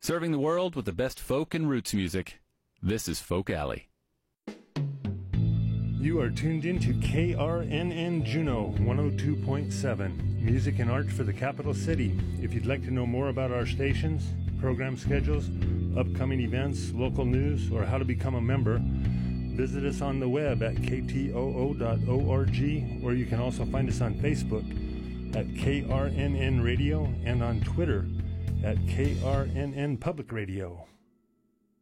Serving the world with the best folk and roots music. This is Folk Alley. You are tuned in to KRNN Juneau 102.7, music and art for the capital city. If you'd like to know more about our stations, program schedules, upcoming events, local news, or how to become a member, visit us on the web at ktoo.org, or you can also find us on Facebook at KRNN Radio and on Twitter at KRNN Public Radio.